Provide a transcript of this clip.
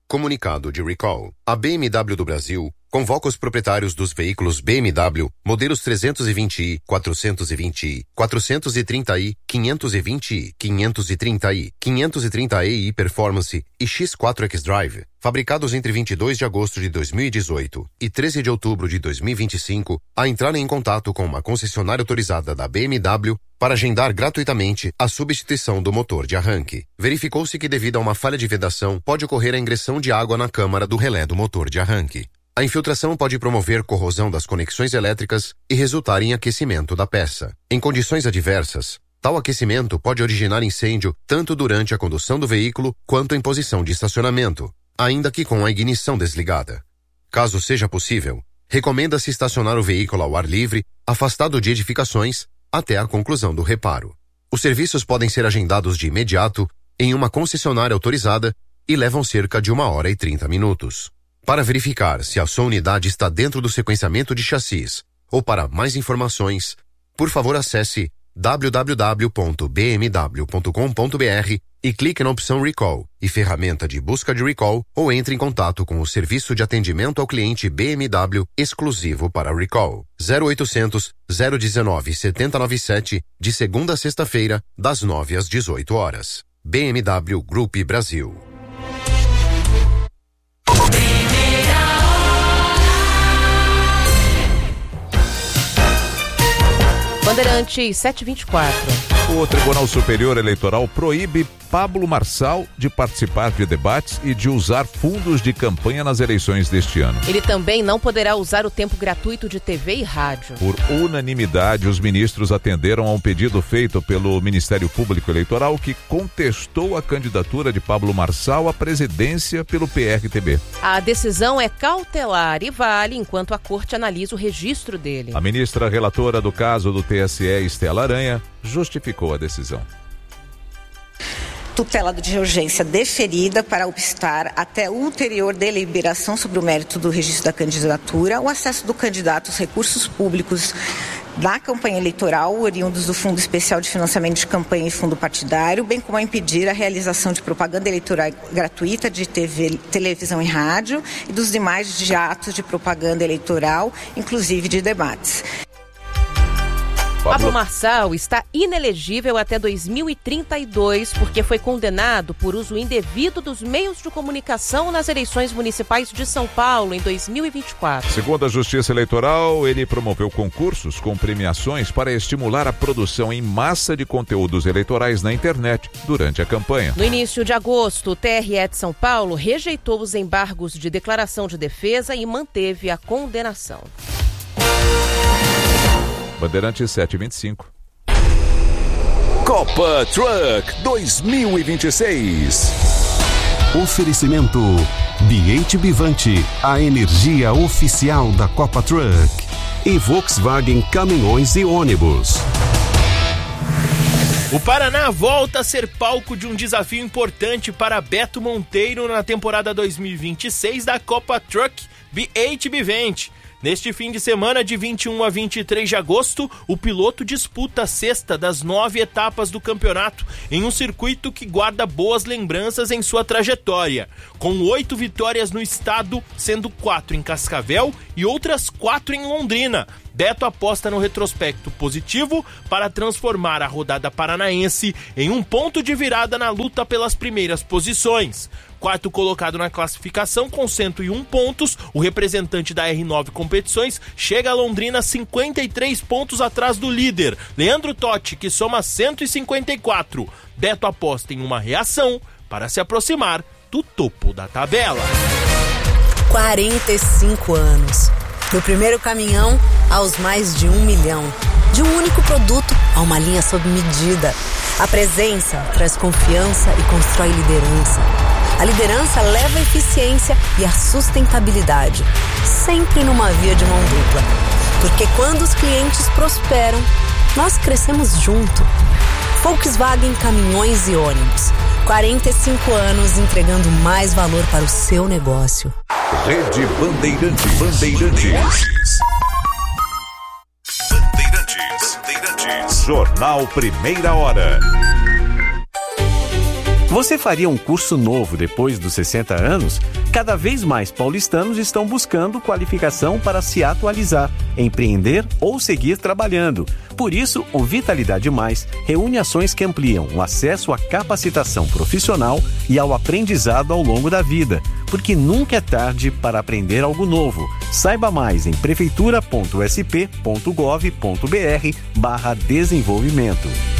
Comunicado de recall. A BMW do Brasil convoca os proprietários dos veículos BMW, modelos 320i, 420i, 430i, 520i, 530i, 530i Performance e X4 xDrive, fabricados entre 22 de agosto de 2018 e 13 de outubro de 2025, a entrarem em contato com uma concessionária autorizada da BMW para agendar gratuitamente a substituição do motor de arranque. Verificou-se que, devido a uma falha de vedação, pode ocorrer a ingressão de água na câmara do relé do motor de arranque. A infiltração pode promover corrosão das conexões elétricas e resultar em aquecimento da peça. Em condições adversas, tal aquecimento pode originar incêndio tanto durante a condução do veículo quanto em posição de estacionamento, ainda que com a ignição desligada. Caso seja possível, recomenda-se estacionar o veículo ao ar livre, afastado de edificações, até a conclusão do reparo. Os serviços podem ser agendados de imediato em uma concessionária autorizada e levam cerca de 1h30 minutos. Para verificar se a sua unidade está dentro do sequenciamento de chassis ou para mais informações, por favor acesse www.bmw.com.br e clique na opção Recall e ferramenta de busca de Recall ou entre em contato com o serviço de atendimento ao cliente BMW exclusivo para Recall. 0800 019 7097 de segunda a sexta-feira, das 9 às 18 horas. BMW Group Brasil. Bandeirantes 724. O Tribunal Superior Eleitoral proíbe Pablo Marçal de participar de debates e de usar fundos de campanha nas eleições deste ano. Ele também não poderá usar o tempo gratuito de TV e rádio. Por unanimidade, os ministros atenderam a um pedido feito pelo Ministério Público Eleitoral que contestou a candidatura de Pablo Marçal à presidência pelo PRTB. A decisão é cautelar e vale enquanto a corte analisa o registro dele. A ministra relatora do caso do TSE, Estela Aranha, justificou a decisão. Tutela de urgência deferida para obstar até ulterior deliberação sobre o mérito do registro da candidatura, o acesso do candidato aos recursos públicos da campanha eleitoral, oriundos do Fundo Especial de Financiamento de Campanha e Fundo Partidário, bem como a impedir a realização de propaganda eleitoral gratuita de TV, televisão e rádio e dos demais atos de propaganda eleitoral, inclusive de debates. Pablo Marçal está inelegível até 2032 porque foi condenado por uso indevido dos meios de comunicação nas eleições municipais de São Paulo em 2024. Segundo a Justiça Eleitoral, ele promoveu concursos com premiações para estimular a produção em massa de conteúdos eleitorais na internet durante a campanha. No início de agosto, o TRE de São Paulo rejeitou os embargos de declaração de defesa e manteve a condenação. Bandeirantes 725. Copa Truck 2026. Oferecimento Biente Bivante, a energia oficial da Copa Truck. E Volkswagen Caminhões e Ônibus. O Paraná volta a ser palco de um desafio importante para Beto Monteiro na temporada 2026 da Copa Truck B8 Bivante. Neste fim de semana, de 21 a 23 de agosto, o piloto disputa a sexta das 9 etapas do campeonato em um circuito que guarda boas lembranças em sua trajetória. Com 8 vitórias no estado, sendo 4 em Cascavel e outras 4 em Londrina. Beto aposta no retrospecto positivo para transformar a rodada paranaense em um ponto de virada na luta pelas primeiras posições. Quarto colocado na classificação com 101 pontos, o representante da R9 Competições chega a Londrina 53 pontos atrás do líder, Leandro Totti, que soma 154. Beto aposta em uma reação para se aproximar do topo da tabela. 45 anos. Do primeiro caminhão aos mais de 1 milhão. De um único produto a uma linha sob medida. A presença traz confiança e constrói liderança. A liderança leva a eficiência e a sustentabilidade, sempre numa via de mão dupla. Porque quando os clientes prosperam, nós crescemos junto. Volkswagen Caminhões e Ônibus. 45 anos entregando mais valor para o seu negócio. Rede Bandeirantes. Bandeirantes. Bandeirantes. Jornal Primeira Hora. Você faria um curso novo depois dos 60 anos? Cada vez mais paulistanos estão buscando qualificação para se atualizar, empreender ou seguir trabalhando. Por isso, o Vitalidade Mais reúne ações que ampliam o acesso à capacitação profissional e ao aprendizado ao longo da vida, porque nunca é tarde para aprender algo novo. Saiba mais em prefeitura.sp.gov.br/desenvolvimento.